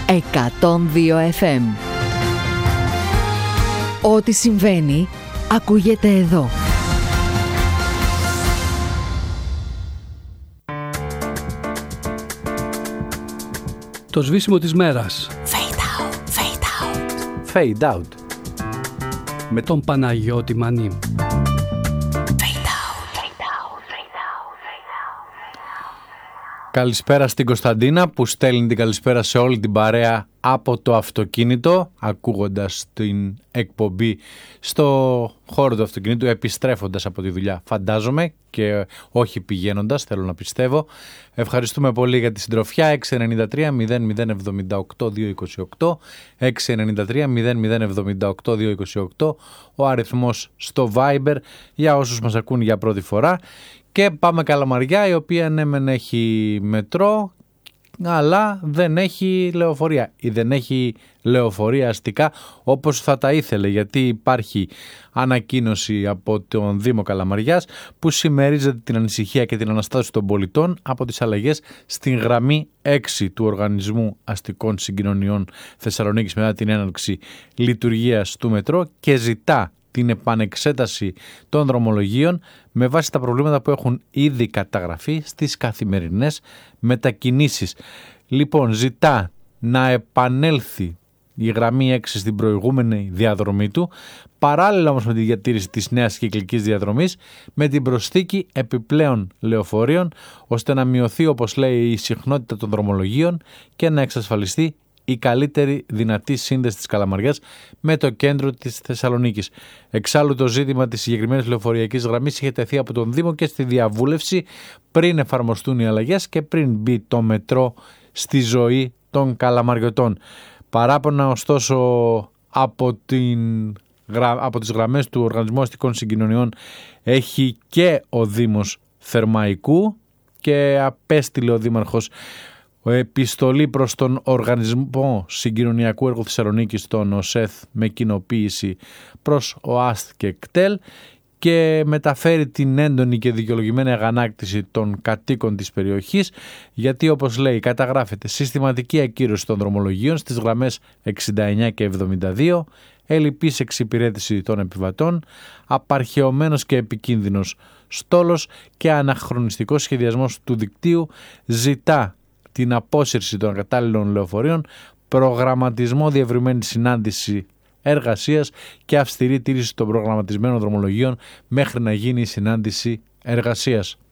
102 FM. Ό,τι συμβαίνει, ακούγεται εδώ. Το σβήσιμο της μέρας. Fade out, fade out. Fade out. Με τον Παναγιώτη Μανί. Καλησπέρα στην Κωνσταντίνα που στέλνει την καλησπέρα σε όλη την παρέα από το αυτοκίνητο, ακούγοντας την εκπομπή στο χώρο του αυτοκινήτου, επιστρέφοντας από τη δουλειά, φαντάζομαι, και όχι πηγαίνοντας, θέλω να πιστεύω. Ευχαριστούμε πολύ για τη συντροφιά. 693 0078 228 693 0078 228 ο αριθμός στο Viber για όσους μας ακούν για πρώτη φορά. Και πάμε Καλαμαριά, η οποία ναι μεν έχει μετρό, αλλά δεν έχει λεωφορεία ή δεν έχει λεωφορεία αστικά όπως θα τα ήθελε, γιατί υπάρχει ανακοίνωση από τον Δήμο Καλαμαριάς που συμμερίζεται την ανησυχία και την αναστάτωση των πολιτών από τις αλλαγές στην γραμμή 6 του Οργανισμού Αστικών Συγκοινωνιών Θεσσαλονίκης μετά την έναρξη λειτουργίας του μετρό και ζητά την επανεξέταση των δρομολογίων με βάση τα προβλήματα που έχουν ήδη καταγραφεί στις καθημερινές μετακινήσεις. Λοιπόν, ζητά να επανέλθει η γραμμή 6 στην προηγούμενη διαδρομή του, παράλληλα όμως με τη διατήρηση της νέας κυκλικής διαδρομής, με την προσθήκη επιπλέον λεωφορείων, ώστε να μειωθεί, όπως λέει, η συχνότητα των δρομολογίων και να εξασφαλιστεί η καλύτερη δυνατή σύνδεση της Καλαμαριάς με το κέντρο της Θεσσαλονίκης. Εξάλλου το ζήτημα της συγκεκριμένης λεωφορειακής γραμμής είχε τεθεί από τον Δήμο και στη διαβούλευση πριν εφαρμοστούν οι αλλαγές και πριν μπει το μετρό στη ζωή των Καλαμαριωτών. Παράπονα ωστόσο από τις γραμμές του Οργανισμού Αστικών Συγκοινωνιών έχει και ο Δήμος Θερμαϊκού και απέστειλε ο Δήμαρχος επιστολή προς τον Οργανισμό Συγκοινωνιακού Έργου Θεσσαλονίκης, τον ΟΣΕΘ, με κοινοποίηση προς ΟΑΣΤ και ΚΤΕΛ και μεταφέρει την έντονη και δικαιολογημένη αγανάκτηση των κατοίκων της περιοχής, γιατί όπως λέει καταγράφεται συστηματική ακύρωση των δρομολογίων στις γραμμές 69 και 72, ελλειπής εξυπηρέτηση των επιβατών, απαρχαιωμένος και επικίνδυνος στόλος και αναχρονιστικός σχεδιασμός του δικτύου. Ζητά την απόσυρση των κατάλληλων λεωφορείων, προγραμματισμό διευρυμένη συνάντηση εργασίας και αυστηρή τήρηση των προγραμματισμένων δρομολογίων μέχρι να γίνει η συνάντηση εργασίας.